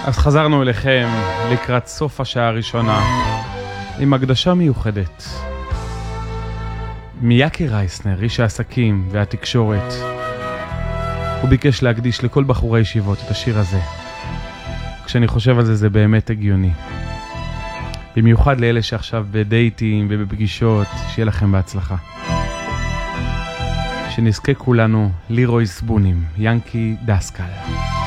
אז חזרנו אליכם לקראת סוף השעה הראשונה עם הקדשה מיוחדת מייקי רייסנר, איש העסקים והתקשורת. הוא ביקש להקדיש לכל בחורי הישיבות את השיר הזה. כשאני חושב על זה, זה באמת הגיוני. במיוחד לאלה שעכשיו בדייטים ובפגישות, שיהיה לכם בהצלחה. שנזכה כולנו לירוי סבונים, ינקי דסקל.